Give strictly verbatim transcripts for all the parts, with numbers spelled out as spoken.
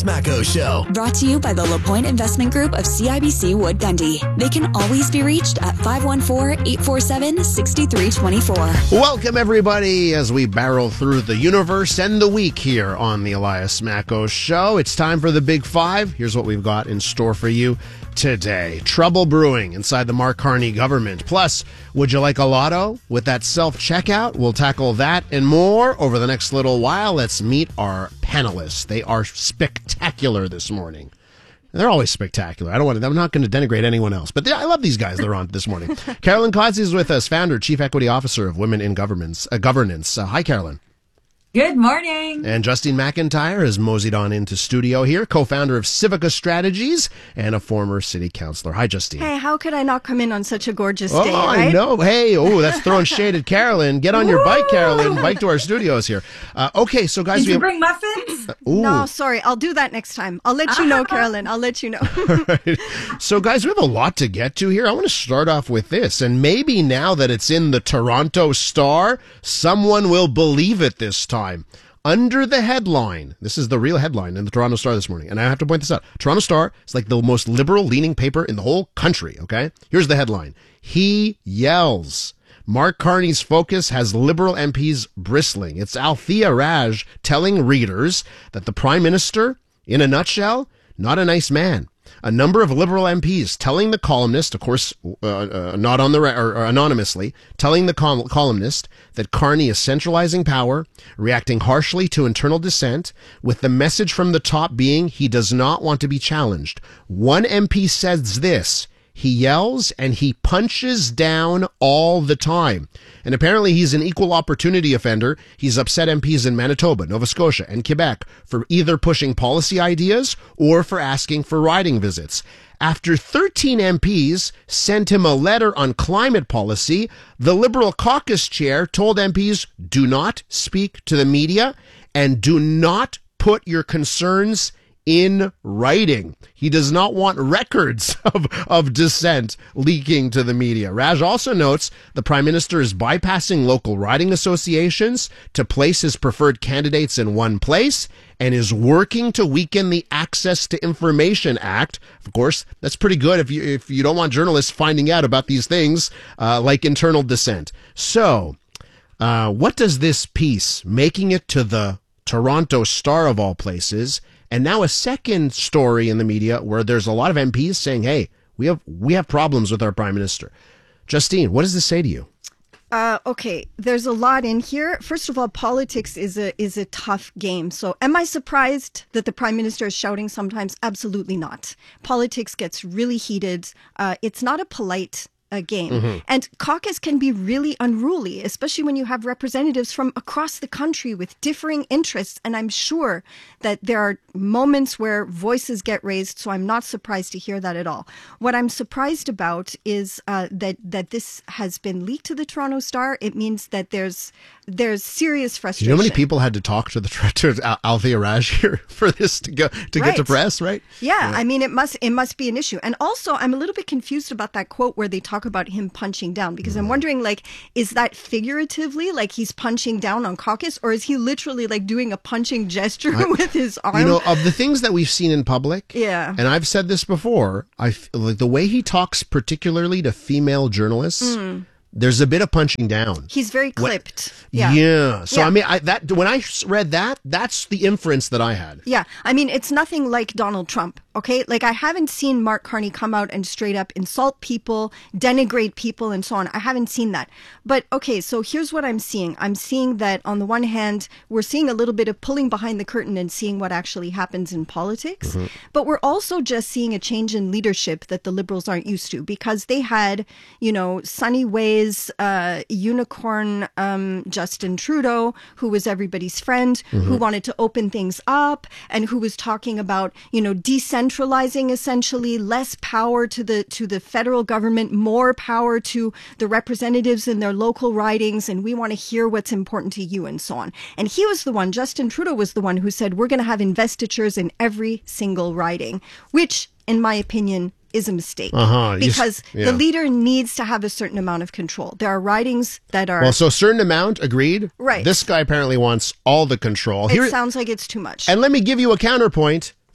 Smacko Show. Brought to you by the LaPointe Investment Group of C I B C Wood Gundy. They can always be reached at five one four, eight four seven, six three two four. Welcome, everybody, as we barrel through the universe and the week here on the Elias Smacko Show. It's time for the Big Five. Here's what we've got in store for you today. Trouble brewing inside the Mark Carney government. Plus, would you like a lotto with that self-checkout? We'll tackle that and more over the next little while. Let's meet our panelists. They are spectacular this morning. They're always spectacular. I don't want to, I'm not going to denigrate anyone else, but they, I love these guys. They're on this morning. Carolyn Kotze is with us, founder, chief equity officer of Women in Governments, uh, Governance. Uh, hi, Carolyn. Good morning. And Justine McIntyre has moseyed on into studio here, co-founder of Civica Strategies and a former city councilor. Hi, Justine. Hey, how could I not come in on such a gorgeous oh, day, Oh, right? I know. Hey, oh, that's throwing shade at Carolyn. Get on your bike, Carolyn. Bike to our studios here. Uh, okay, so guys... Did we you have... bring muffins? Uh, ooh. No, sorry. I'll do that next time. I'll let you know, Carolyn. I'll let you know. Right. So, guys, we have a lot to get to here. I want to start off with this. And maybe now that it's in the Toronto Star, someone will believe it this time. Under the headline, this is the real headline in the Toronto Star this morning, and I have to point this out. Toronto Star is like the most liberal-leaning paper in the whole country, okay? Here's the headline. He yells. Mark Carney's focus has Liberal M Ps bristling. It's Althea Raj telling readers that the Prime Minister, in a nutshell, not a nice man. A number of Liberal M Ps telling the columnist, of course, uh, uh, not on the re- or, or anonymously, telling the col- columnist that Carney is centralizing power, reacting harshly to internal dissent, with the message from the top being he does not want to be challenged. One M P says this. He yells and he punches down all the time. And apparently he's an equal opportunity offender. He's upset M Ps in Manitoba, Nova Scotia, and Quebec for either pushing policy ideas or for asking for riding visits. After thirteen M Ps sent him a letter on climate policy, the Liberal caucus chair told M Ps, do not speak to the media and do not put your concerns in writing. He does not want records of, of dissent leaking to the media. Raj also notes the Prime Minister is bypassing local riding associations to place his preferred candidates in one place and is working to weaken the Access to Information Act. Of course, that's pretty good if you if you don't want journalists finding out about these things uh, like internal dissent. So, uh, what does this piece, making it to the Toronto Star of all places, and now a second story in the media where there's a lot of M Ps saying, hey, we have we have problems with our Prime Minister. Justine, what does this say to you? Uh, okay, there's a lot in here. First of all, politics is a is a tough game. So am I surprised that the Prime Minister is shouting sometimes? Absolutely not. Politics gets really heated. Uh, it's not a polite a game. Mm-hmm. And caucus can be really unruly, especially when you have representatives from across the country with differing interests. And I'm sure that there are moments where voices get raised, so I'm not surprised to hear that at all. What I'm surprised about is uh, that that this has been leaked to the Toronto Star. It means that there's there's serious frustration. Do you know how many people had to talk to the to Althea Raj here for this to go to right. get to press, right? Yeah, yeah, I mean it must it must be an issue. And also, I'm a little bit confused about that quote where they talk about him punching down, because I'm wondering, like, is that figuratively, like he's punching down on caucus, or is he literally like doing a punching gesture I, with his arm? You know, of the things that we've seen in public, yeah, and I've said this before, I like the way he talks, particularly to female journalists. Mm. There's a bit of punching down. He's very clipped. When, yeah. Yeah. So yeah. I mean, I, that when I read that, that's the inference that I had. Yeah. I mean, it's nothing like Donald Trump. Okay, like I haven't seen Mark Carney come out and straight up insult people, denigrate people, and so on. I haven't seen that. But okay, so here's what I'm seeing. I'm seeing that on the one hand, we're seeing a little bit of pulling behind the curtain and seeing what actually happens in politics. Mm-hmm. But we're also just seeing a change in leadership that the Liberals aren't used to, because they had, you know, sunny ways, uh, unicorn um, Justin Trudeau, who was everybody's friend, mm-hmm. who wanted to open things up, and who was talking about, you know, decentralizing Centralizing essentially less power to the to the federal government, more power to the representatives in their local ridings, and we want to hear what's important to you, and so on. And he was the one, Justin Trudeau was the one who said, we're going to have investitures in every single riding, which, in my opinion, is a mistake. Uh-huh. Because yeah. the leader needs to have a certain amount of control. There are ridings that are... Well, so a certain amount, agreed. Right. This guy apparently wants all the control. It Here, sounds like it's too much. And let me give you a counterpoint.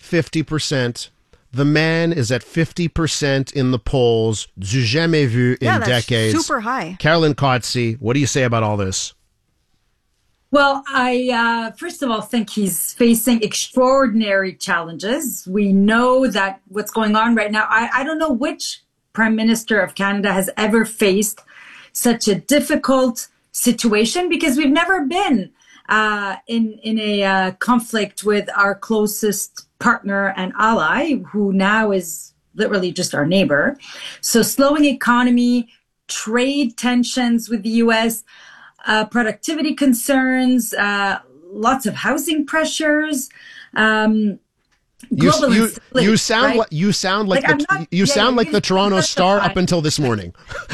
fifty percent. The man is at fifty percent in the polls, du jamais vu in yeah, that's decades. Super high. Carolyn Kotze, what do you say about all this? Well, I uh, first of all think he's facing extraordinary challenges. We know that what's going on right now, I, I don't know which Prime Minister of Canada has ever faced such a difficult situation, because we've never been uh, in, in a uh, conflict with our closest partner and ally, who now is literally just our neighbor. So slowing economy, trade tensions with the U S, uh, productivity concerns, uh, lots of housing pressures, um, global you, you, instability. you sound right? like you sound like, like the not, you yeah, sound like the Toronto Star justify. up until this morning.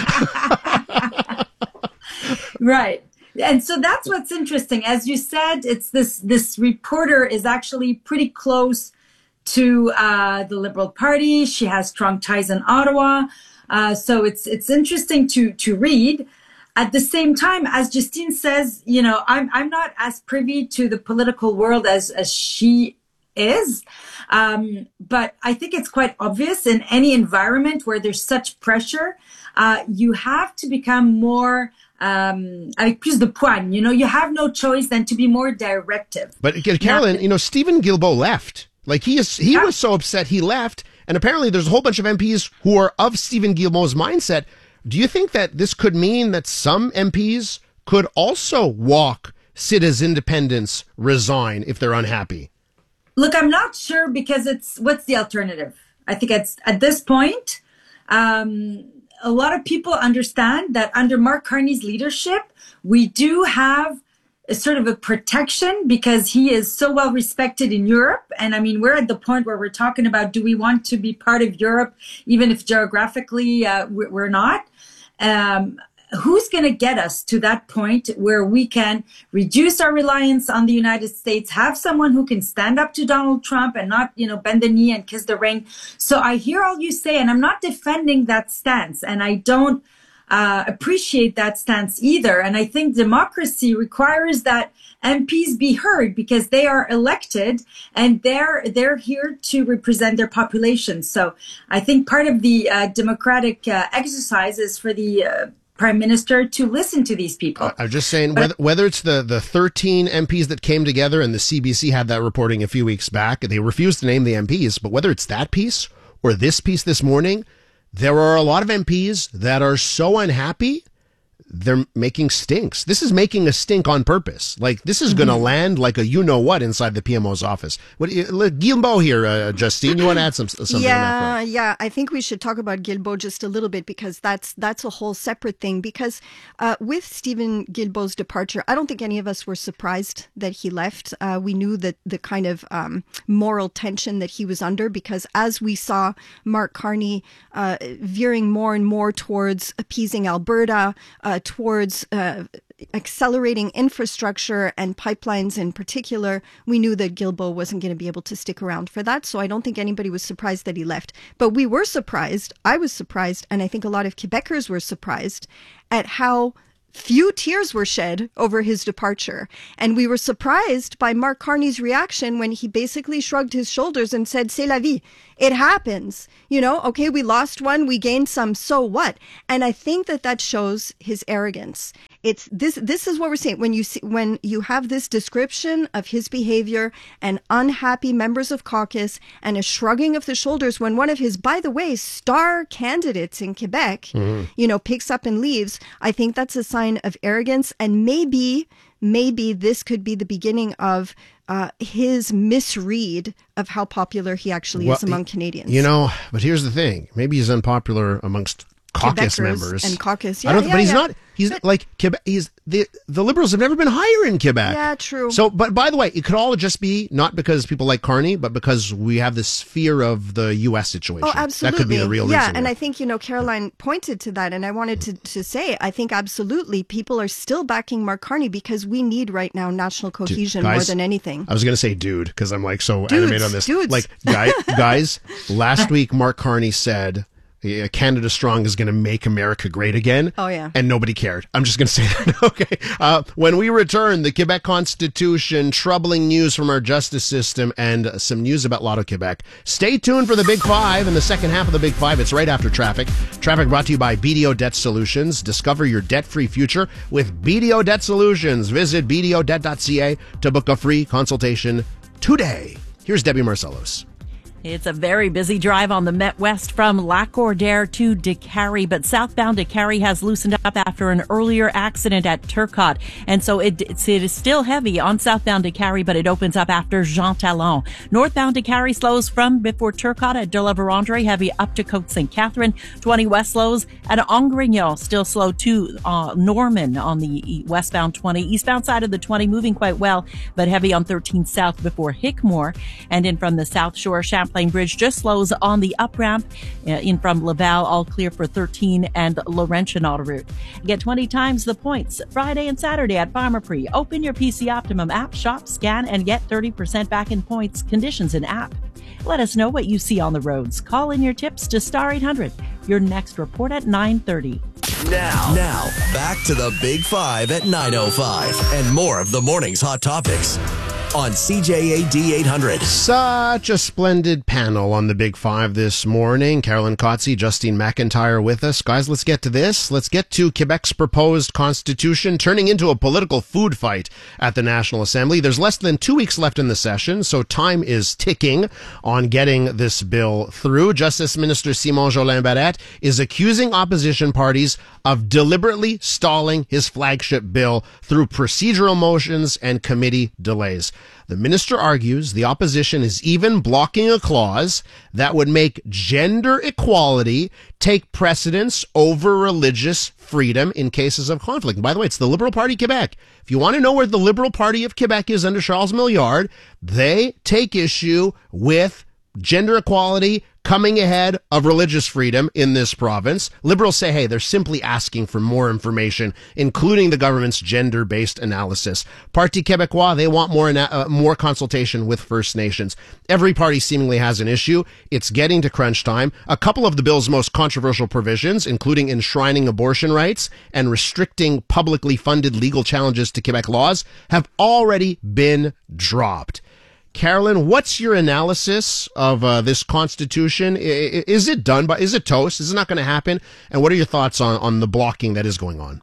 Right. And so that's what's interesting. As you said, it's this, this reporter is actually pretty close to uh, the Liberal Party. She has strong ties in Ottawa. Uh, so it's, it's interesting to, to read. At the same time, as Justine says, you know, I'm, I'm not as privy to the political world as, as she is. Um, but I think it's quite obvious in any environment where there's such pressure, uh, you have to become more Um, avec plus de poigne, you know, you have no choice than to be more directive. But Carolyn, you know, Stephen Guilbeault left. Like he is, he yeah. was so upset he left, and apparently there's a whole bunch of M Ps who are of Stephen Guilbeault's mindset. Do you think that this could mean that some M Ps could also walk, sit as independents, resign if they're unhappy? Look, I'm not sure, because it's what's the alternative? I think it's at this point. Um, A lot of people understand that under Mark Carney's leadership, we do have a sort of a protection, because he is so well respected in Europe. And I mean, we're at the point where we're talking about, do we want to be part of Europe, even if geographically uh, we're not? Um, who's going to get us to that point where we can reduce our reliance on the United States, have someone who can stand up to Donald Trump and not, you know, bend the knee and kiss the ring? So I hear all you say, and I'm not defending that stance, and I don't uh, appreciate that stance either. And I think democracy requires that M Ps be heard, because they are elected and they're they're here to represent their population. So I think part of the uh, democratic uh, exercise is for the uh, Prime Minister to listen to these people. I'm just saying, whether, whether it's the, the thirteen M Ps that came together, and the C B C had that reporting a few weeks back, they refused to name the M Ps, but whether it's that piece or this piece this morning, there are a lot of M Ps that are so unhappy, they're making stinks. This is making a stink on purpose. Like, this is mm-hmm. going to land like a you-know-what inside the P M O's office. What, Guilbeault here, uh, Justine, you want to add some, something yeah, on that front? Yeah, I think we should talk about Guilbeault just a little bit, because that's that's a whole separate thing. Because uh, with Stephen Guilbeault's departure, I don't think any of us were surprised that he left. Uh, we knew that the kind of um, moral tension that he was under, because as we saw Mark Carney uh, veering more and more towards appeasing Alberta, uh, towards uh, accelerating infrastructure and pipelines in particular, we knew that Guilbeault wasn't going to be able to stick around for that. So I don't think anybody was surprised that he left. But we were surprised, I was surprised, and I think a lot of Quebecers were surprised at how few tears were shed over his departure. And we were surprised by Mark Carney's reaction when he basically shrugged his shoulders and said, c'est la vie. It happens. You know, okay, we lost one, we gained some, so what? And I think that that shows his arrogance. It's this, this is what we're saying. When you see, when you have this description of his behavior and unhappy members of caucus and a shrugging of the shoulders when one of his, by the way, star candidates in Quebec, mm-hmm. you know, picks up and leaves, I think that's a sign of arrogance. And maybe, maybe this could be the beginning of uh, his misread of how popular he actually well, is among Canadians. You know, but here's the thing. Maybe he's unpopular amongst caucus Quebecers members and caucus. Yeah, I don't, yeah, but he's yeah. not. He's but, like Quebec. He's the the Liberals have never been higher in Quebec. Yeah, true. So, but by the way, it could all just be not because people like Carney, but because we have this fear of the U S situation. Oh, absolutely. That could be the real yeah, reason. Yeah, and here. I think, you know, Caroline pointed to that, and I wanted to, to say, I think absolutely people are still backing Mark Carney because we need right now national cohesion dude, guys, more than anything. I was going to say dude because I'm like so Dudes, animated on this. dudes. Like, guy, guys, last week Mark Carney said, uh, Canada Strong is going to make America great again. Oh, yeah. And nobody cared. I'm just going to say that. Okay. Uh, when we return, the Quebec Constitution, troubling news from our justice system, and some news about Lotto Quebec. Stay tuned for the Big Five in the second half of the Big Five. It's right after traffic. Traffic brought to you by B D O Debt Solutions. Discover your debt-free future with B D O Debt Solutions. Visit b d o debt dot c a to book a free consultation today. Here's Debbie Marcellos. It's a very busy drive on the Met West from Lac-Cordaire to Décarie, but southbound Décarie has loosened up after an earlier accident at Turcotte. And so it, it's, it is still heavy on southbound Décarie, but it opens up after Jean Talon. Northbound Décarie slows from before Turcotte at de la Vérendrye, heavy up to Côte Sainte Catherine. twenty west slows at Angrignon, still slow to uh, Norman on the westbound twenty. Eastbound side of the twenty moving quite well, but heavy on thirteen south before Hickmore. And in from the South Shore, Champlain Bridge just slows on the up ramp. Uh, in from Laval, all clear for thirteen and Laurentian Auto Route. Get twenty times the points Friday and Saturday at Pharmaprix. Open your P C Optimum app, shop, scan, and get thirty percent back in points. Conditions in app. Let us know what you see on the roads. Call in your tips to star eight hundred. Your next report at nine thirty. Now, now, back to the Big Five at nine oh five and more of the morning's hot topics on C J A D eight hundred. Such a splendid panel on the Big Five this morning. Carolyn Kotze, Justine McIntyre with us. Guys, let's get to this. Let's get to Quebec's proposed constitution turning into a political food fight at the National Assembly. There's less than two weeks left in the session, so time is ticking on getting this bill through. Justice Minister Simon Jolin Barrette is accusing opposition parties of deliberately stalling his flagship bill through procedural motions and committee delays. The minister argues the opposition is even blocking a clause that would make gender equality take precedence over religious freedom in cases of conflict. And by the way, it's the Liberal Party Quebec. If you want to know where the Liberal Party of Quebec is under Charles Milliard, they take issue with gender equality coming ahead of religious freedom in this province. Liberals say, hey, they're simply asking for more information, including the government's gender-based analysis. Parti Québécois, they want more uh, more consultation with First Nations. Every party seemingly has an issue. It's getting to crunch time. A couple of the bill's most controversial provisions, including enshrining abortion rights and restricting publicly funded legal challenges to Quebec laws, have already been dropped. Carolyn, what's your analysis of uh, this constitution? Is it done by, is it toast? Is it not going to happen? And what are your thoughts on, on the blocking that is going on?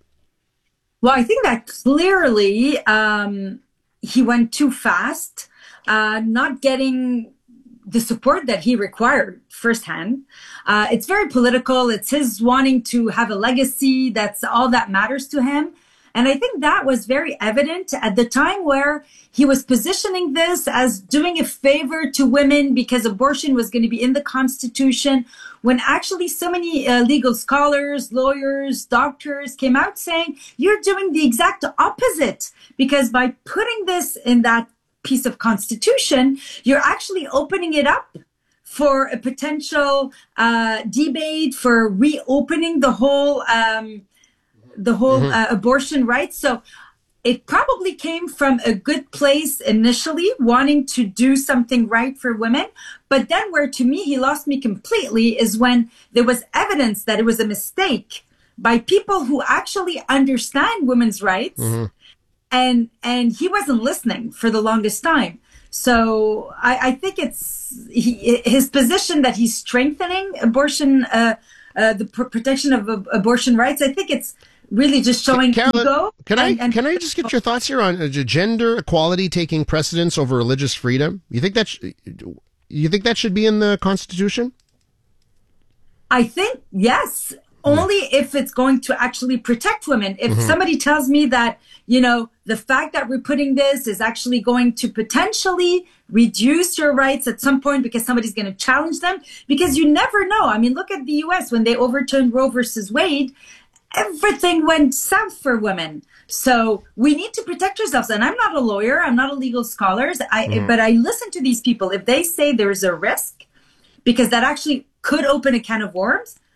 Well, I think that clearly um, he went too fast, uh, not getting the support that he required firsthand. Uh, it's very political. It's his wanting to have a legacy. That's all that matters to him. And I think that was very evident at the time where he was positioning this as doing a favor to women because abortion was going to be in the Constitution, when actually so many uh, legal scholars, lawyers, doctors came out saying, you're doing the exact opposite, because by putting this in that piece of Constitution, you're actually opening it up for a potential uh, debate, for reopening the whole um the whole mm-hmm. uh, abortion rights. So it probably came from a good place initially, wanting to do something right for women. But then where to me he lost me completely is when there was evidence that it was a mistake by people who actually understand women's rights. Mm-hmm. And and he wasn't listening for the longest time. So I, I think it's he, his position that he's strengthening abortion, uh, uh, the pr- protection of uh, abortion rights. I think it's really just showing Carolyn, ego. Can I and, and, can I just get your thoughts here on uh, gender equality taking precedence over religious freedom? You think that sh- you think that should be in the Constitution? I think yes, only if it's going to actually protect women. If mm-hmm. somebody tells me that, you know, the fact that we're putting this is actually going to potentially reduce your rights at some point because somebody's going to challenge them, because you never know. I mean, look at the U S when they overturned Roe versus Wade. Everything went south for women. So we need to protect ourselves. And I'm not a lawyer. I'm not a legal scholar. I, mm. But I listen to these people. If they say there's a risk, because that actually could open a can of worms,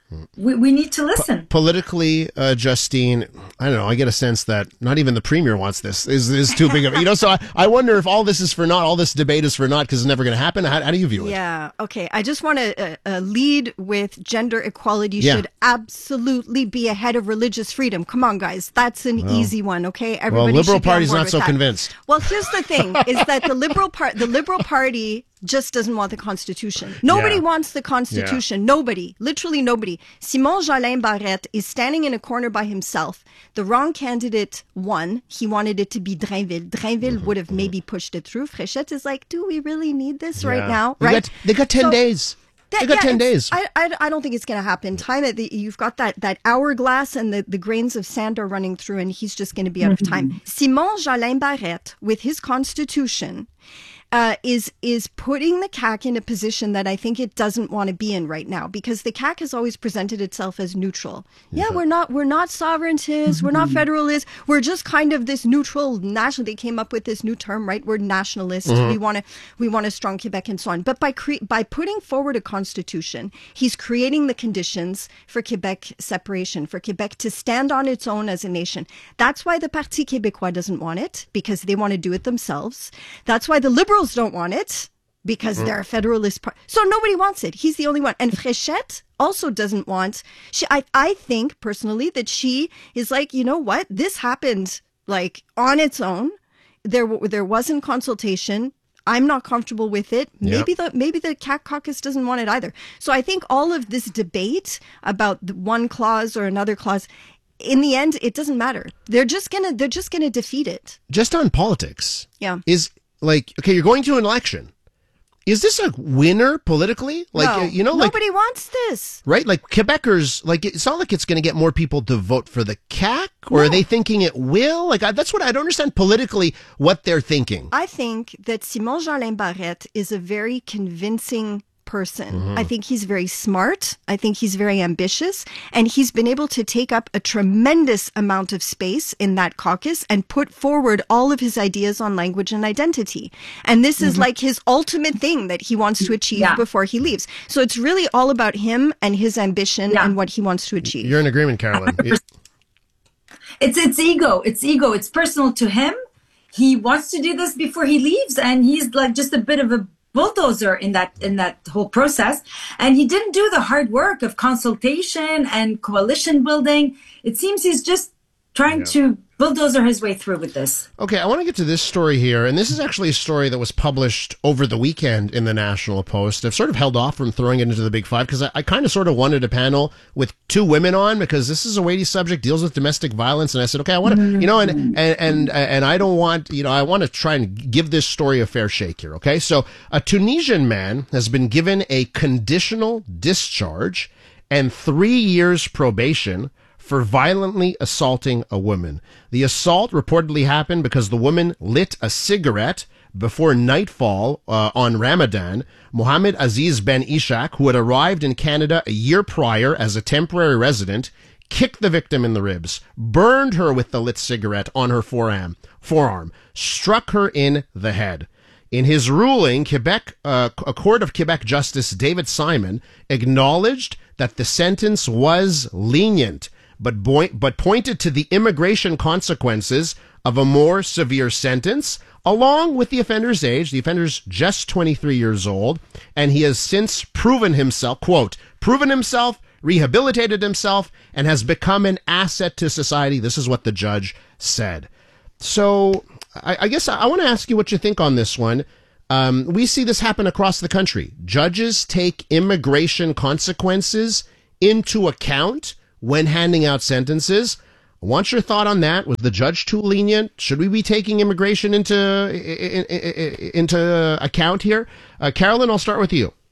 we, we need to listen. P- politically, uh, Justine, I don't know. I get a sense that not even the premier wants this. Is is too big of you know. So I, I wonder if all this is for naught. All this debate is for naught because it's never going to happen. How, how do you view it? Yeah. Okay. I just want to uh, uh, lead with gender equality Yeah. should absolutely be ahead of religious freedom. Come on, guys. That's an easy one. Okay. Well, Everybody Liberal should be on Party's board not with so that. convinced. Well, here's the thing: is that the liberal part, the Liberal Party just doesn't want the Constitution. Nobody Yeah. wants the Constitution. Nobody, literally nobody. Simon Jolin Barrette is standing in a corner by himself. The wrong candidate won. He wanted it to be Drainville. Drainville Mm-hmm. would have maybe pushed it through. Fréchette is like, do we really need this right Yeah. now? They Right? got, they got ten So- days. That- They got yeah, ten it's- days. I, I, I don't think it's going to happen. Time at the, you've got that, that hourglass and the, the grains of sand are running through and he's just going to be out of time. Simon Jolin Barrette, with his constitution, uh, is is putting the C A Q in a position that I think it doesn't want to be in right now, because the C A Q has always presented itself as neutral. Yeah, we're not we're not sovereigntists, we're not federalists, we're just kind of this neutral national. They came up with this new term, right? We're nationalists. We want to we want a strong Quebec and so on. But by cre- by putting forward a constitution, he's creating the conditions for Quebec separation, for Quebec to stand on its own as a nation. That's why the Parti Québécois doesn't want it, because they want to do it themselves. That's why the Liberals don't want it, because they're a federalist party. So nobody wants it. He's the only one. And Fréchette also doesn't want. She, I, I think personally that she is like, you know what? This happened like on its own. There, w- there wasn't consultation. I'm not comfortable with it. Maybe the maybe the C A Q caucus doesn't want it either. So I think all of this debate about the one clause or another clause, in the end, it doesn't matter. They're just gonna they're just gonna defeat it. Just on politics. Yeah. Is like, okay, you're going to an election. Is this a winner politically? Like, No, uh, you know, like, nobody wants this. right? Like Quebecers, like, it's not like it's going to get more people to vote for the C A C, or are they thinking it will? Like, I, that's what I don't understand politically what they're thinking. I think that Simon Jolin Barrette is a very convincing person. I think he's very smart. I think he's very ambitious. And he's been able to take up a tremendous amount of space in that caucus and put forward all of his ideas on language and identity. And this is like his ultimate thing that he wants to achieve Yeah. before he leaves. So it's really all about him and his ambition Yeah. and what he wants to achieve. You're in agreement, Carolyn. It's it's ego. It's ego. It's personal to him. He wants to do this before he leaves, and he's like just a bit of a bulldozer in that in that whole process. And he didn't do the hard work of consultation and coalition building. It seems he's just trying to bulldozer his way through with this. Okay, I want to get to this story here, and this is actually a story that was published over the weekend in the National Post. I've sort of held off from throwing it into the Big Five because I, I kind of sort of wanted a panel with two women on, because this is a weighty subject, deals with domestic violence, and I said, okay, I want to, you know, and and and and I don't want, you know, I want to try and give this story a fair shake here. Okay, so a Tunisian man has been given a conditional discharge and three years probation for violently assaulting a woman. The assault reportedly happened because the woman lit a cigarette before nightfall uh, on Ramadan. Mohammed Aziz Ben Ishak, who had arrived in Canada a year prior as a temporary resident, kicked the victim in the ribs, burned her with the lit cigarette on her forearm, forearm, struck her in the head. In his ruling, Quebec, uh, a court of Quebec Justice David Simon acknowledged that the sentence was lenient, but boy, but pointed to the immigration consequences of a more severe sentence, along with the offender's age. The offender's just twenty-three years old, and he has since proven himself, quote, proven himself, rehabilitated himself, and has become an asset to society. This is what the judge said. So I, I guess I, I want to ask you what you think on this one. Um, we see this happen across the country. Judges take immigration consequences into account when handing out sentences. I want your thought on that. Was the judge too lenient? Should we be taking immigration into in, in, into account here? Uh, Carolyn, I'll start with you.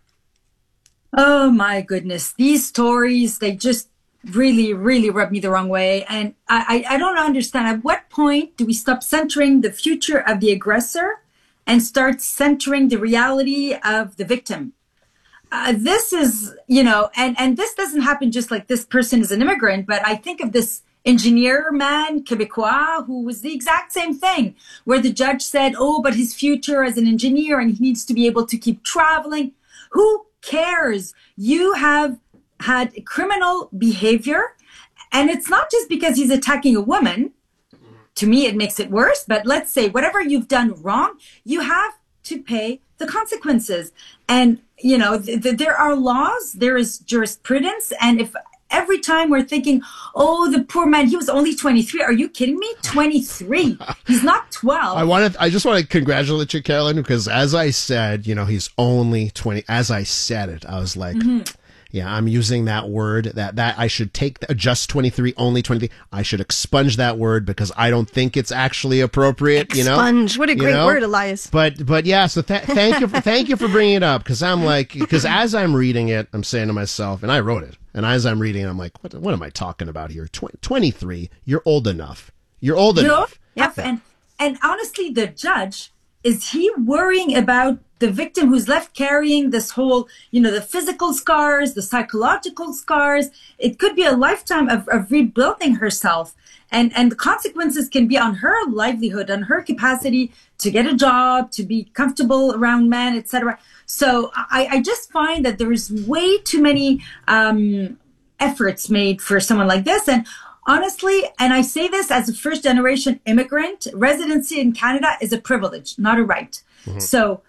Oh my goodness. These stories, they just really, really rub me the wrong way. And I, I, I don't understand. At what point do we stop centering the future of the aggressor and start centering the reality of the victim? Uh, this is, you know, and, and this doesn't happen just like this person is an immigrant, but I think of this engineer man, Quebecois, who was the exact same thing, where the judge said, oh, but his future as an engineer and he needs to be able to keep traveling. Who cares? You have had criminal behavior. And it's not just because he's attacking a woman. To me, it makes it worse. But let's say whatever you've done wrong, you have to pay the consequences. And, you know, th- th- there are laws, there is jurisprudence. And if every time we're thinking, oh, the poor man, he was only twenty-three. Are you kidding me? twenty-three. He's not twelve. I wanted, I just want to congratulate you, Carolyn, because as I said, you know, he's only twenty. As I said it, I was like, mm-hmm. yeah, I'm using that word that, that I should take the, just twenty-three, only twenty-three. I should expunge that word because I don't think it's actually appropriate, you know? Expunge. What a great you know? word, Elias. But, but yeah, so th- thank you, for, thank you for bringing it up. Cause I'm like, cause as I'm reading it, I'm saying to myself, and I wrote it, and as I'm reading it, I'm like, what, what am I talking about here? Tw- twenty-three, you're old enough. You're old You're enough. Yep. And, and honestly, the judge, is he worrying about the victim who's left carrying this whole, you know, the physical scars, the psychological scars? It could be a lifetime of, of rebuilding herself. And, and the consequences can be on her livelihood, on her capacity to get a job, to be comfortable around men, et cetera. So I, I just find that there is way too many um, efforts made for someone like this. And honestly, and I say this as a first generation immigrant, residency in Canada is a privilege, not a right. Mm-hmm. So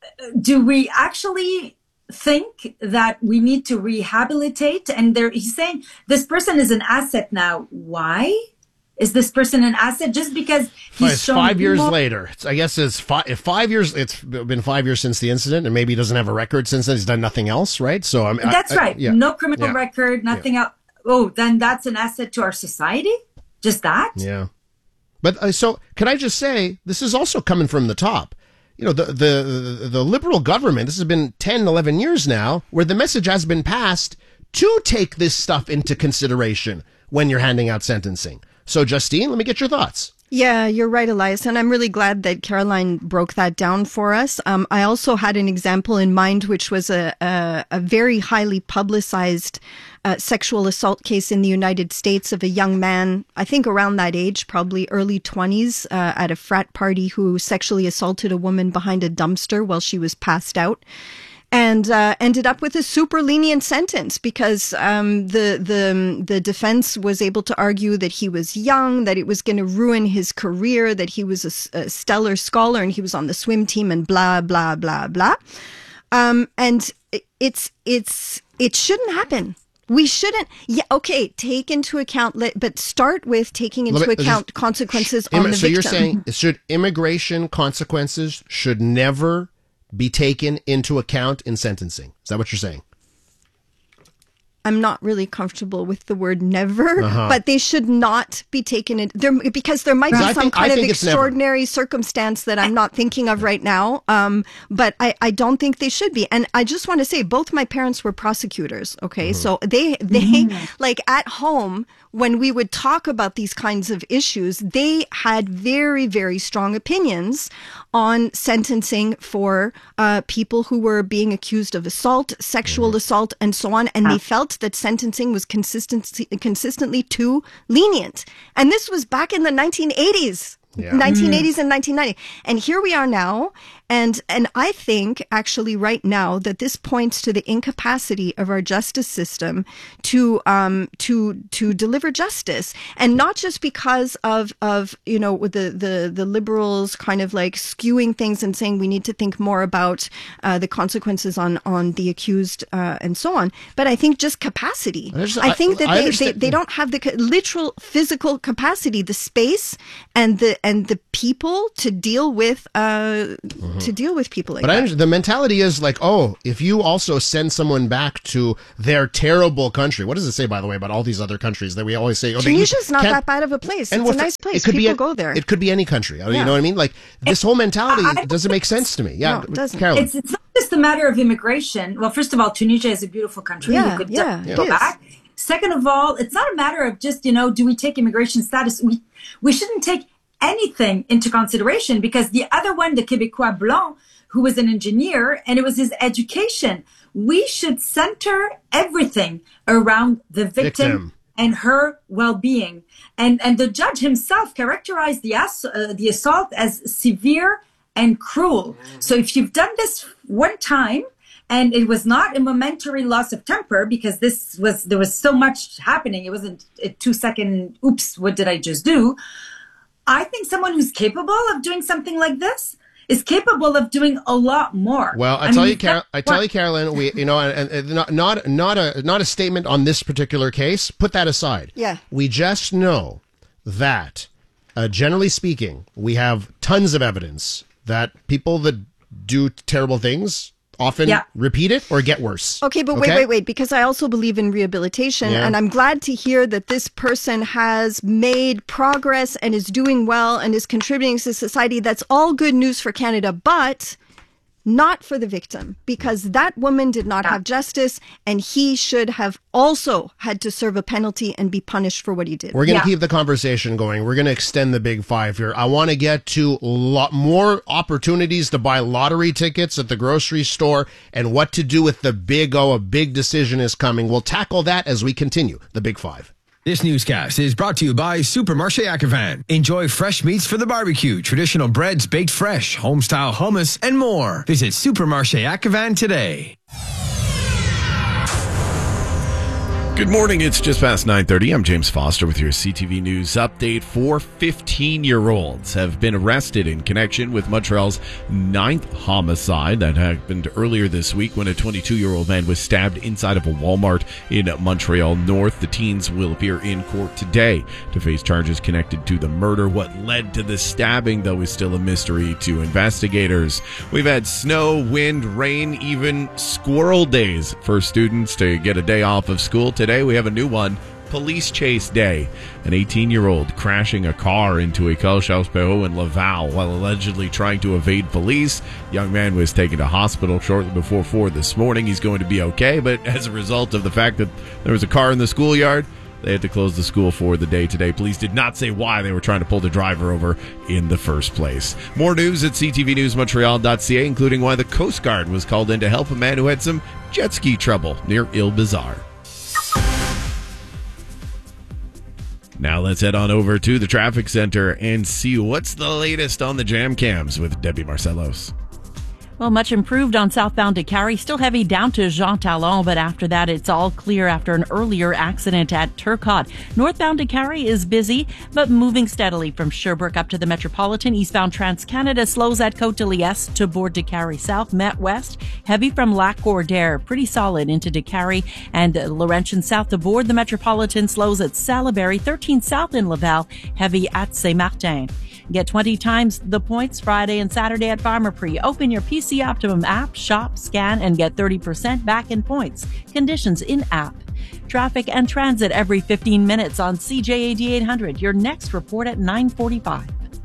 do we actually think that we need to rehabilitate? And there, he's saying this person is an asset now. Why is this person an asset? Just because he's it's shown five years more- later. It's, I guess it's five, if five years. It's been five years since the incident, and maybe he doesn't have a record since then. He's done nothing else, right? So I mean, that's I, right. I, yeah. No criminal yeah. record, nothing yeah. else. Oh, then that's an asset to our society? Just that? Yeah. But uh, so can I just say, this is also coming from the top. You know, the, the, the liberal government, this has been ten, eleven years now, where the message has been passed to take this stuff into consideration when you're handing out sentencing. So, Justine, let me get your thoughts. Yeah, you're right, Elias. And I'm really glad that Caroline broke that down for us. Um, I also had an example in mind, which was a, a, a very highly publicized uh, sexual assault case in the United States of a young man, I think around that age, probably early twenties, uh, at a frat party who sexually assaulted a woman behind a dumpster while she was passed out. And uh, ended up with a super lenient sentence because um, the the the defense was able to argue that he was young, that it was going to ruin his career, that he was a, a stellar scholar and he was on the swim team, and blah blah blah blah. Um, and it's it's it shouldn't happen. We shouldn't. Yeah, okay. Take into account, but start with taking into me, account just, consequences sh- on the so victim. So you're saying should immigration consequences should never be taken into account in sentencing? Is that what you're saying? I'm not really comfortable with the word never, uh-huh. but they should not be taken in there because there might be I some think, kind I of think extraordinary circumstance that I'm not thinking of right now. Um, but I, I don't think they should be. And I just want to say both my parents were prosecutors. Okay. Mm-hmm. So they, they mm-hmm. like at home, when we would talk about these kinds of issues, they had very, very strong opinions on sentencing for uh, people who were being accused of assault, sexual mm-hmm. assault, and so on. And they felt that sentencing was consistently, consistently too lenient. And this was back in the nineteen eighties. Yeah. nineteen eighties and nineteen ninety. And here we are now. And, and I think actually right now that this points to the incapacity of our justice system to, um, to, to deliver justice. And not just because of, of, you know, the, the, the liberals kind of like skewing things and saying we need to think more about, uh, the consequences on, on the accused, uh, and so on. But I think just capacity. I, I think that I, they, they, they don't have the literal physical capacity, the space and the, and the people to deal with, uh, mm-hmm. to deal with people like but that. But the mentality is like, oh, if you also send someone back to their terrible country, what does it say, by the way, about all these other countries that we always say? Oh, Tunisia's not that bad of a place. And it's a nice place. It could people be a, go there. It could be any country. Yeah. You know what I mean? Like this whole mentality I, doesn't make sense to me. Yeah, no, it doesn't. Carolyn. It's, it's not just a matter of immigration. Well, first of all, Tunisia is a beautiful country. Yeah, you could yeah, go back. Second of all, it's not a matter of just, you know, do we take immigration status? We we shouldn't take anything into consideration because the other one, the Québécois Blanc, who was an engineer, and it was his education. We should center everything around the victim, victim. and her well-being. And and the judge himself characterized the ass- uh, the assault as severe and cruel. So if you've done this one time, And it was not a momentary loss of temper because this was, there was so much happening. It wasn't a two second, oops, what did I just do? I think someone who's capable of doing something like this is capable of doing a lot more. Well, I, I tell mean, you, Car- I tell you, Carolyn, we, you know, and, and not, not, not a, not a statement on this particular case. Put that aside. Yeah. We just know that, uh, generally speaking, we have tons of evidence that people that do terrible things often yeah. repeat it or get worse. Okay, but okay? wait, wait, wait, because I also believe in rehabilitation, yeah. and I'm glad to hear that this person has made progress and is doing well and is contributing to society. That's all good news for Canada, but not for the victim, because that woman did not have justice, and he should have also had to serve a penalty and be punished for what he did. We're going to yeah. keep the conversation going. We're going to extend the big five here. I want to get to a lot more opportunities to buy lottery tickets at the grocery store and what to do with the big O. A big decision is coming. We'll tackle that as we continue the big five. This newscast is brought to you by Supermarché Ackervan. Enjoy fresh meats for the barbecue, traditional breads baked fresh, home-style hummus, and more. Visit Supermarché Ackervan today. Good morning. It's just past nine thirty. I'm James Foster with your C T V News update. Four fifteen-year-olds have been arrested in connection with Montreal's ninth homicide that happened earlier this week when a twenty-two-year-old man was stabbed inside of a Walmart in Montreal North. The teens will appear in court today to face charges connected to the murder. What led to the stabbing, though, is still a mystery to investigators. We've had snow, wind, rain, even squirrel days for students to get a day off of school. Today we have a new one, Police Chase Day. An eighteen-year-old crashing a car into a École Charles Perrault in Laval while allegedly trying to evade police. Young man was taken to hospital shortly before four this morning. He's going to be okay, but as a result of the fact that there was a car in the schoolyard, they had to close the school for the day today. Police did not say why they were trying to pull the driver over in the first place. More news at c t v news montreal dot c a, including why the Coast Guard was called in to help a man who had some jet ski trouble near Ile Bizarre. Now let's head on over to the traffic center and see what's the latest on the jam cams with Debbie Marcellos. Well, much improved on southbound to Carrie. Still heavy down to Jean Talon, but after that, it's all clear after an earlier accident at Turcotte. Northbound to Carrie is busy, but moving steadily from Sherbrooke up to the Metropolitan. Eastbound Trans-Canada slows at Côte de Liesse to board to Carrie South. Met West, heavy from Lac-Cordaire, pretty solid into DeCarry and Laurentian South to board. The Metropolitan slows at Salaberry. thirteen South in Laval, heavy at Saint-Martin. Get twenty times the points Friday and Saturday at Pharmaprix. Open your P C Optimum app, shop, scan, and get thirty percent back in points. Conditions in app. Traffic and transit every fifteen minutes on C J A D eight hundred. Your next report at nine forty-five.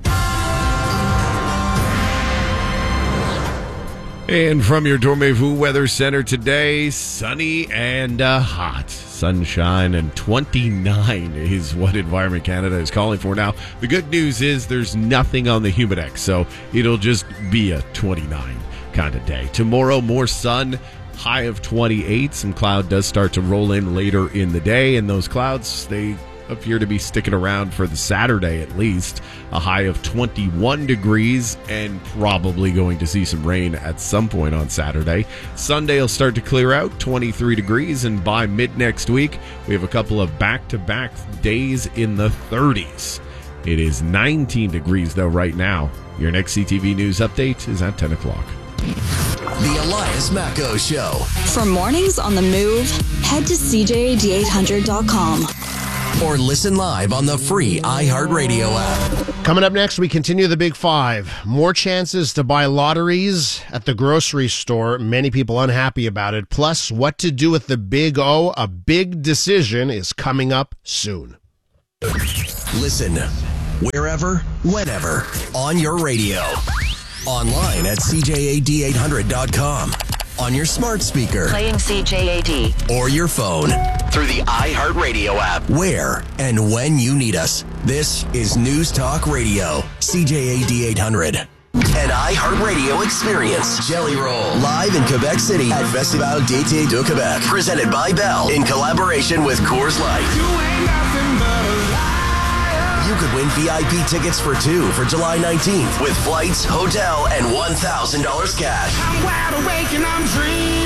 And from your Dormez-vous Weather Center today, sunny and uh, hot. Sunshine and twenty-nine is what Environment Canada is calling for. Now, the good news is there's nothing on the Humidex, so it'll just be a twenty-nine kind of day. Tomorrow, more sun, high of twenty-eight. Some cloud does start to roll in later in the day, and those clouds, they appear to be sticking around for the Saturday at least. A high of twenty-one degrees and probably going to see some rain at some point on Saturday. Sunday will start to clear out, twenty-three degrees, and by mid next week we have a couple of back-to-back days in the thirties. It is nineteen degrees though right now. Your next C T V News update is at ten o'clock. The Elias Macco Show. For mornings on the move, head to c j a d eight hundred dot com. Or listen live on the free iHeartRadio app. Coming up next, we continue the Big Five. More chances to buy lotteries at the grocery store. Many people unhappy about it. Plus, what to do with the Big O. A big decision is coming up soon. Listen wherever, whenever, on your radio. Online at c j a d eight hundred dot com. On your smart speaker. Playing C J A D. Or your phone. Through the iHeartRadio app. Where and when you need us. This is News Talk Radio. C J A D eight hundred. An iHeartRadio experience. Jelly Roll. Live in Quebec City at Festival d'été de Québec. Presented by Bell. In collaboration with Coors Light. You ain't nothing but a liar. You could win V I P tickets for two for July nineteenth with flights, hotel, and one thousand dollars cash. I'm wide awake and I'm dreaming.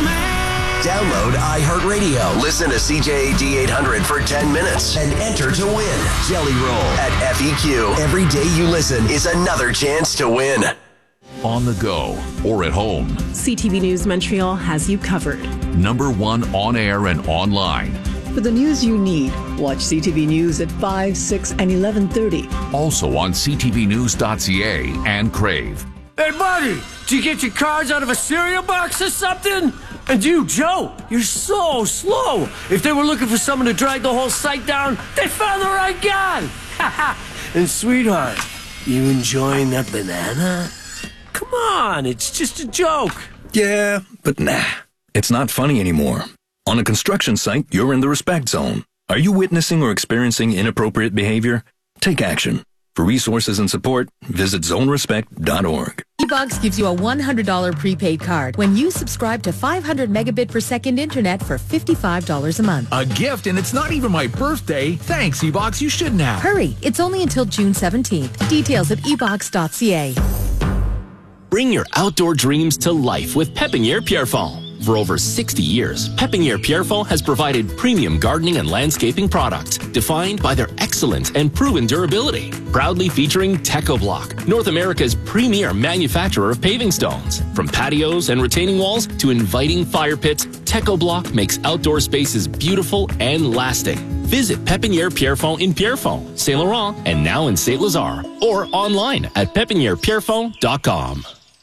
Download iHeartRadio. Listen to C J A D eight hundred for ten minutes and enter to win. Jelly Roll at F E Q. Every day you listen is another chance to win. On the go or at home, C T V News Montreal has you covered. Number one on air and online. For the news you need, watch C T V News at five, six, and eleven thirty. Also on c t v news dot c a and Crave. Hey, buddy, did you get your cards out of a cereal box or something? And you, Joe, you're so slow. If they were looking for someone to drag the whole site down, they found the right guy. And sweetheart, you enjoying that banana? Come on, it's just a joke. Yeah, but nah, it's not funny anymore. On a construction site, you're in the respect zone. Are you witnessing or experiencing inappropriate behavior? Take action. For resources and support, visit zone respect dot org. eBox gives you a one hundred dollars prepaid card when you subscribe to five hundred megabit per second internet for fifty-five dollars a month. A gift, and it's not even my birthday. Thanks, eBox. You should now. Hurry. It's only until June seventeenth. Details at e box dot c a. Bring your outdoor dreams to life with Pépinière Pierrefonds. For over sixty years, Pépinière Pierrefonds has provided premium gardening and landscaping products defined by their excellence and proven durability. Proudly featuring TechoBlock, North America's premier manufacturer of paving stones. From patios and retaining walls to inviting fire pits, TechoBlock makes outdoor spaces beautiful and lasting. Visit Pépinière Pierrefonds in Pierrefonds, Saint Laurent, and now in Saint Lazare, or online at pépinière pierrefonds dot com.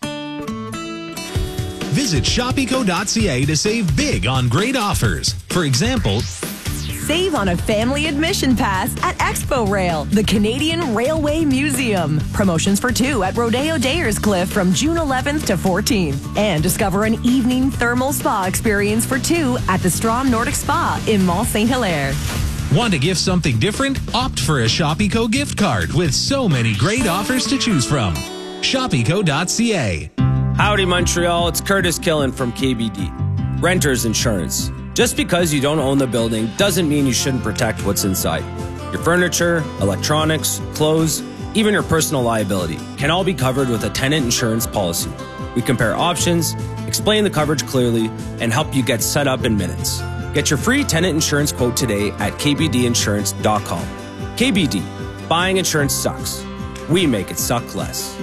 Visit shop eco dot c a to save big on great offers. For example, save on a family admission pass at Expo Rail, the Canadian Railway Museum. Promotions for two at Rodeo Dayerscliff from June eleventh to fourteenth. And discover an evening thermal spa experience for two at the Strom Nordic Spa in Mont Saint Hilaire. Want to gift something different? Opt for a Shop Eco gift card with so many great offers to choose from. shop eco dot c a. Howdy, Montreal. It's Curtis Killen from K B D. Renters Insurance. Just because you don't own the building doesn't mean you shouldn't protect what's inside. Your furniture, electronics, clothes, even your personal liability can all be covered with a tenant insurance policy. We compare options, explain the coverage clearly, and help you get set up in minutes. Get your free tenant insurance quote today at k b d insurance dot com. K B D. Buying insurance sucks. We make it suck less.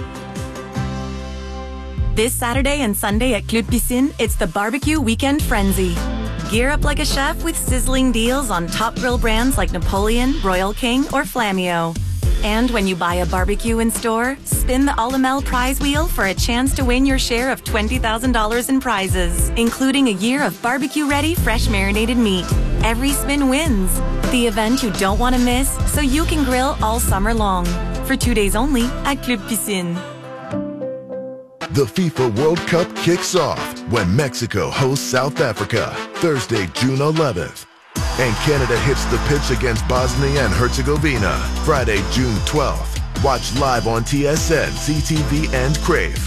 This Saturday and Sunday at Club Piscine, it's the Barbecue Weekend Frenzy. Gear up like a chef with sizzling deals on top grill brands like Napoleon, Royal King, or Flammio. And when you buy a barbecue in store, spin the Alamel prize wheel for a chance to win your share of twenty thousand dollars in prizes, including a year of barbecue-ready, fresh marinated meat. Every spin wins. The event you don't want to miss, so you can grill all summer long. For two days only at Club Piscine. The FIFA World Cup kicks off when Mexico hosts South Africa, Thursday, June eleventh. And Canada hits the pitch against Bosnia and Herzegovina, Friday, June twelfth. Watch live on T S N, C T V, and Crave.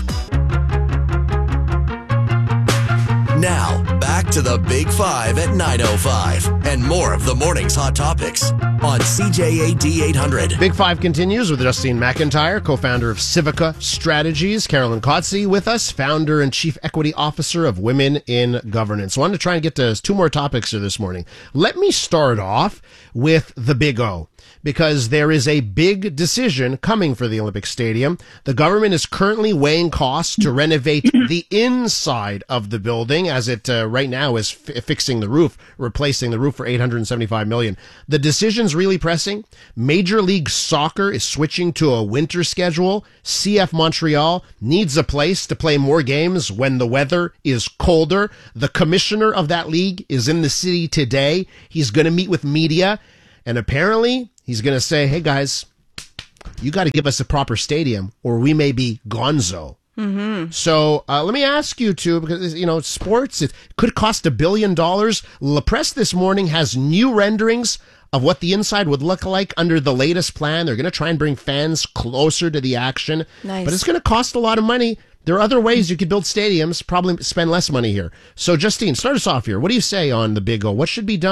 Now, back to the Big Five at nine oh five and more of the morning's hot topics on C J A D eight hundred. Big Five continues with Justine McIntyre, co-founder of Civica Strategies. Carolyn Kotze with us, founder and chief equity officer of Women in Governance. I wanted to try and get to two more topics here this morning. Let me start off with the big O, because there is a big decision coming for the Olympic Stadium. The government is currently weighing costs to renovate the inside of the building, as it uh, right now is f- fixing the roof, replacing the roof for eight hundred seventy-five million dollars. The decision's really pressing. Major League Soccer is switching to a winter schedule. C F Montreal needs a place to play more games when the weather is colder. The commissioner of that league is in the city today. He's going to meet with media, and apparently he's going to say, hey, guys, you got to give us a proper stadium or we may be gonzo. Mm-hmm. So uh, let me ask you two, because, you know, sports, it could cost a billion dollars. La Presse this morning has new renderings of what the inside would look like under the latest plan. They're going to try and bring fans closer to the action. Nice. But it's going to cost a lot of money. There are other ways you could build stadiums, probably spend less money here. So, Justine, start us off here. What do you say on the big O? What should be done?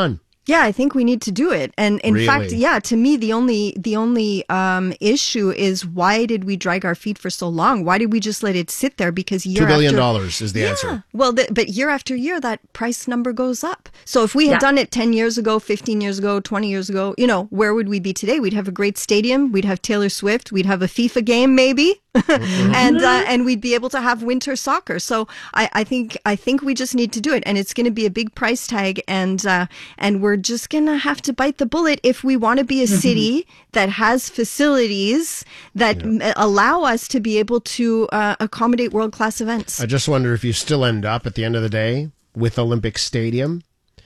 Yeah, I think we need to do it. And in Really? fact, yeah, to me, the only the only um, issue is why did we drag our feet for so long? Why did we just let it sit there? Because year Two billion after, dollars is the yeah. answer. Well, th- but year after year, that price number goes up. So if we had Yeah. done it ten years ago, fifteen years ago, twenty years ago, you know, where would we be today? We'd have a great stadium. We'd have Taylor Swift. We'd have a FIFA game, maybe. and uh, and we'd be able to have winter soccer. So I, I think I think we just need to do it, and it's going to be a big price tag, and uh, and we're just going to have to bite the bullet if we want to be a city that has facilities that m- allow us to be able to uh, accommodate world class events. I just wonder if you still end up at the end of the day with Olympic Stadium,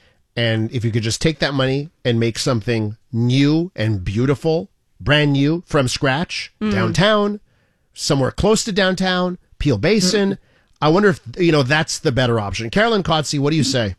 and if you could just take that money and make something new and beautiful, brand new from scratch, Mm. downtown, somewhere close to downtown, Peel Basin. Mm. I wonder if, you know, that's the better option. Carolyn Kotze, what do you say?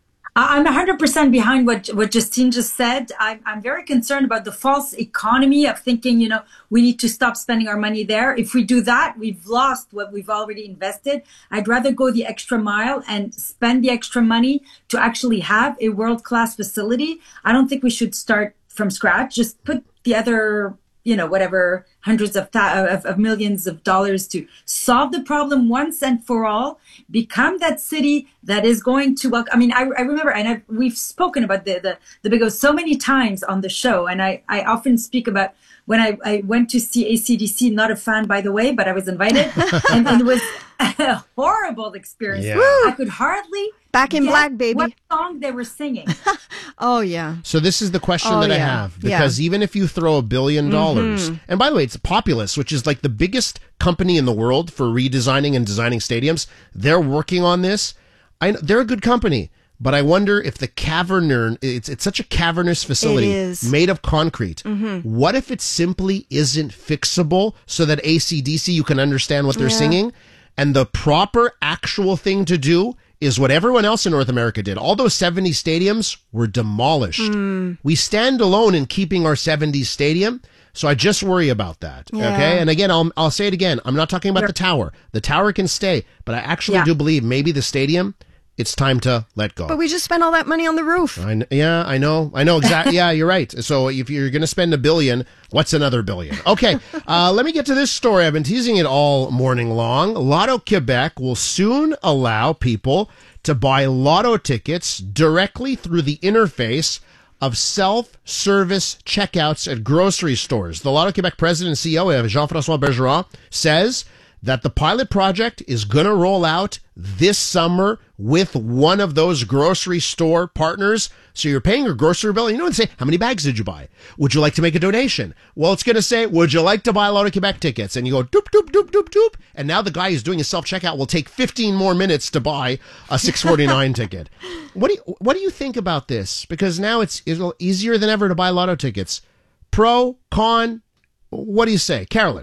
I- I'm one hundred percent behind what, what Justine just said. I'm, I'm very concerned about the false economy of thinking, you know, we need to stop spending our money there. If we do that, we've lost what we've already invested. I'd rather go the extra mile and spend the extra money to actually have a world-class facility. I don't think we should start from scratch. Just put the other, you know, whatever hundreds of, th- of, of millions of dollars to solve the problem once and for all. Become that city that is going to welcome. I mean, I, I remember, and I've, we've spoken about the, the, the Big O so many times on the show. And I, I often speak about when I, I went to see A C D C, not a fan, by the way, but I was invited. and, and it was a horrible experience. Yeah. I could hardly Back in get Black, baby. what song they were singing. Oh, yeah. So this is the question Oh, that I yeah. have, because even if you throw a billion dollars, Mhm. and by the way, it's Populous, which is like the biggest company in the world for redesigning and designing stadiums. They're working on this. I know, they're a good company, but I wonder if the cavern, it's it's such a cavernous facility It is. made of concrete. Mhm. What if it simply isn't fixable so that A C D C, you can understand what they're Yeah. singing, and the proper actual thing to do is what everyone else in North America did. All those seventies stadiums were demolished. Mm. We stand alone in keeping our seventies stadium. So I just worry about that. Yeah. Okay. And again, I'll, I'll say it again. I'm not talking about the tower. The tower can stay, but I actually Yeah. do believe maybe the stadium, it's time to let go. But we just spent all that money on the roof. I kn- yeah, I know. I know exactly. Yeah, you're right. So if you're going to spend a billion, what's another billion? Okay, uh, let me get to this story. I've been teasing it all morning long. Lotto Quebec will soon allow people to buy lotto tickets directly through the interface of self-service checkouts at grocery stores. The Lotto Quebec president and C E O, Jean-François Bergeron, says that the pilot project is going to roll out this summer with one of those grocery store partners. So you're paying your grocery bill, and you know, and say, how many bags did you buy? Would you like to make a donation? Well, it's going to say, would you like to buy Lotto Quebec tickets? And you go, doop, doop, doop, doop, doop. And now the guy who's doing his self-checkout will take fifteen more minutes to buy a six forty-nine ticket. What do you, what do you think about this? Because now it's, it's easier than ever to buy lotto tickets. Pro, con, what do you say? Carolyn?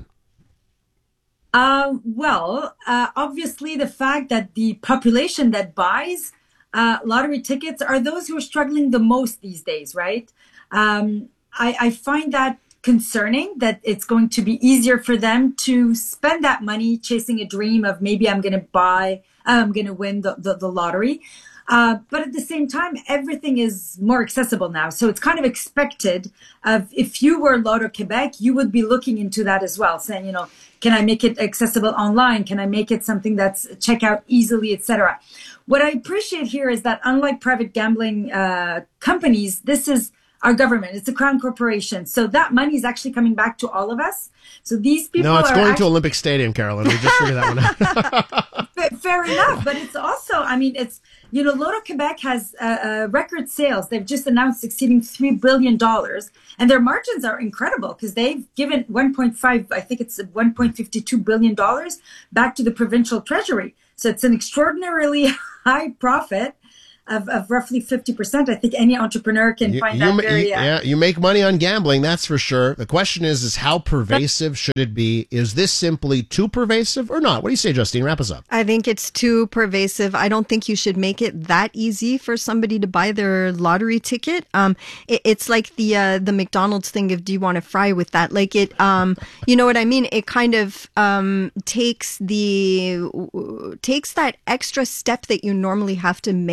Uh, well, uh, obviously, the fact that the population that buys uh, lottery tickets are those who are struggling the most these days, right? Um, I, I find that concerning that it's going to be easier for them to spend that money chasing a dream of maybe I'm going to buy, I'm going to win the, the, the lottery. Uh, but at the same time, everything is more accessible now. So it's kind of expected of if you were Lotto Quebec, you would be looking into that as well, saying, you know, can I make it accessible online? Can I make it something that's check out easily, et cetera? What I appreciate here is that unlike private gambling uh, companies, this is our government. It's a crown corporation. So that money is actually coming back to all of us. So these people No, it's are going actually- to Olympic Stadium, Carolyn. We just figured that one out. Fa- Fair enough, but it's also, I mean, it's, you know, Lotto Quebec has uh, uh, record sales. They've just announced exceeding three billion dollars, and their margins are incredible because they've given one point five, I think it's one point five two billion dollars back to the provincial treasury. So it's an extraordinarily high profit of, of roughly fifty percent. I think any entrepreneur can You, find you that ma- very, you- uh, yeah, you make money on gambling, that's for sure. The question is, is how pervasive should it be? Is this simply too pervasive or not? What do you say, Justine? Wrap us up. I think it's too pervasive. I don't think you should make it that easy for somebody to buy their lottery ticket. Um, it, it's like the uh, the McDonald's thing of do you want to fry with that? Like it, um, you know what I mean? It kind of um, takes the takes that extra step that you normally have to make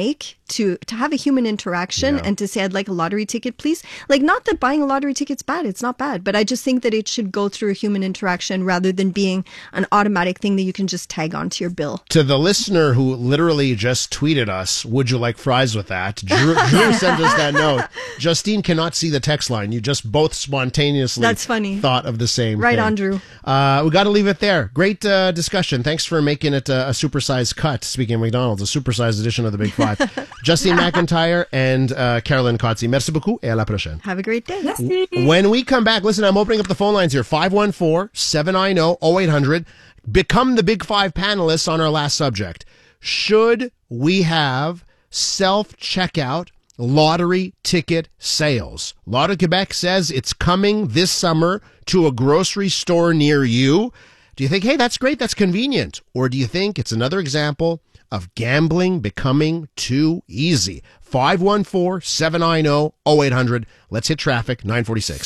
to to have a human interaction Yeah. and to say, I'd like a lottery ticket, please. Like, not that buying a lottery ticket's bad. It's not bad. But I just think that it should go through a human interaction rather than being an automatic thing that you can just tag onto your bill. To the listener who literally just tweeted us, would you like fries with that? Drew, Drew sent us that note. Justine cannot see the text line. You just both spontaneously That's funny. thought of the same Right thing. on, Drew. Uh, we got to leave it there. Great uh, discussion. Thanks for making it a, a supersized cut. Speaking of McDonald's, a supersized edition of the Big Five. Justine McIntyre and uh, Carolyn Kotze. Merci beaucoup et à la prochaine. Have a great day. When we come back, listen, I'm opening up the phone lines here. five one four, seven nine zero, zero eight hundred. Become the Big Five panelists on our last subject. Should we have self-checkout lottery ticket sales? Lotto Quebec says it's coming this summer to a grocery store near you. Do you think, hey, that's great, that's convenient? Or do you think it's another example of gambling becoming too easy? five one four, seven nine zero, zero eight hundred. Let's hit traffic, nine forty-six.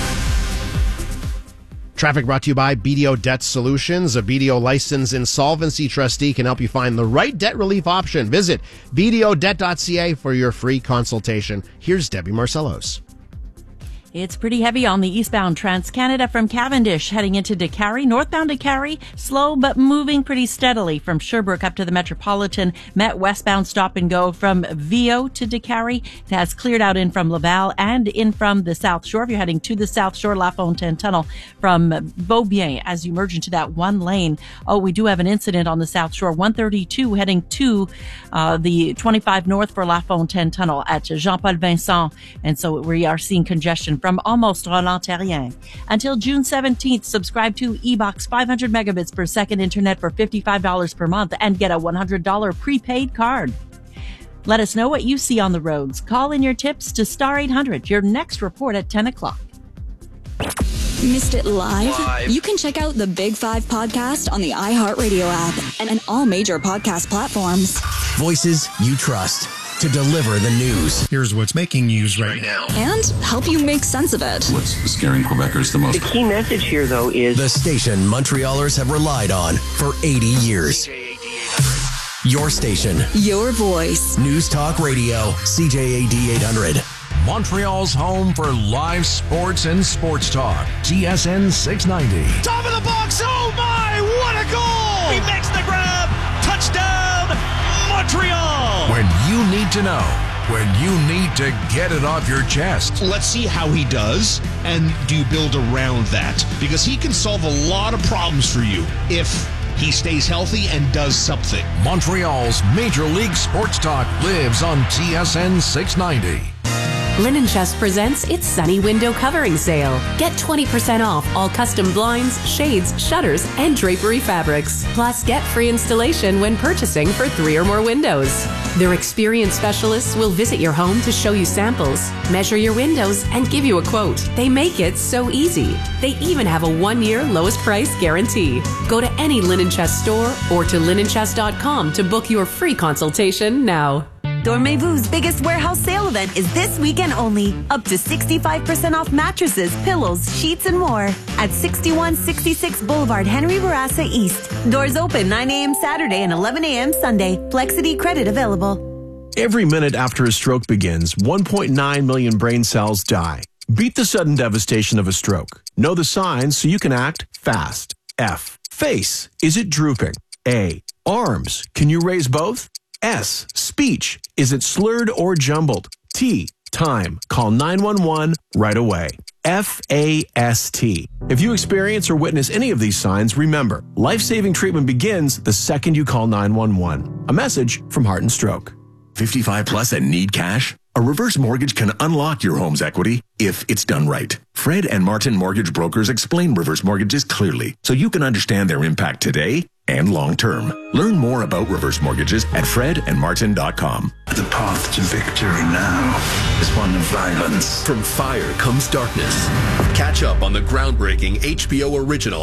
Traffic brought to you by B D O Debt Solutions. A B D O licensed insolvency trustee can help you find the right debt relief option. Visit b d o debt dot c a for your free consultation. Here's Debbie Marcellos. It's pretty heavy on the eastbound Trans-Canada from Cavendish heading into Décarie. Northbound Décarie, slow but moving pretty steadily from Sherbrooke up to the Metropolitan. Met westbound stop and go from Viau to Décarie. It has cleared out in from Laval and in from the South Shore. If you're heading to the South Shore, La Fontaine Tunnel from Beaubien as you merge into that one lane. Oh, we do have an incident on the South Shore. one thirty-two heading to uh, the twenty-five North for La Fontaine Tunnel at Jean-Paul Vincent. And so we are seeing congestion from almost Roland-Terrien. Until June seventeenth, subscribe to E-Box five hundred megabits per second internet for fifty-five dollars per month and get a one hundred dollars prepaid card. Let us know what you see on the roads. Call in your tips to Star eight hundred. Your next report at ten o'clock. Missed it live? Live. You can check out the Big Five podcast on the iHeartRadio app and on all major podcast platforms. Voices you trust to deliver the news. Here's what's making news right now. And help you make sense of it. What's scaring Quebecers the most? The key message here, though, is the station Montrealers have relied on for eighty years. Your station. Your voice. News Talk Radio. C J A D eight hundred. Montreal's home for live sports and sports talk. T S N six ninety. Top of the box. Oh, my. What a goal. He makes the grab. Touchdown, Montreal. When you need to know. When you need to get it off your chest. Let's see how he does, and do you build around that? Because he can solve a lot of problems for you if he stays healthy and does something. Montreal's Major League Sports Talk lives on T S N six ninety. Linen Chest presents its Sunny Window Covering Sale. Get twenty percent off all custom blinds, shades, shutters, and drapery fabrics. Plus, get free installation when purchasing for three or more windows. Their experienced specialists will visit your home to show you samples, measure your windows, and give you a quote. They make it so easy. They even have a one-year lowest price guarantee. Go to any Linen Chest store or to linen chest dot com to book your free consultation now. Dormez-Vous's biggest warehouse sale event is this weekend only. Up to sixty-five percent off mattresses, pillows, sheets, and more at sixty-one sixty-six Boulevard Henry Bourassa East. Doors open nine a.m. Saturday and eleven a.m. Sunday. Flexity credit available. Every minute after a stroke begins, one point nine million brain cells die. Beat the sudden devastation of a stroke. Know the signs so you can act fast. F. Face. Is it drooping? A. Arms. Can you raise both? S. Speech. Is it slurred or jumbled? T. Time. Call nine one one right away. F A S T. If you experience or witness any of these signs, remember, life-saving treatment begins the second you call nine one one. A message from Heart and Stroke. fifty-five plus and need cash? A reverse mortgage can unlock your home's equity if it's done right. Fred and Martin Mortgage Brokers explain reverse mortgages clearly so you can understand their impact today and long term. Learn more about reverse mortgages at fred and martin dot com. The path to victory now is one of violence. From fire comes darkness. Catch up on the groundbreaking H B O original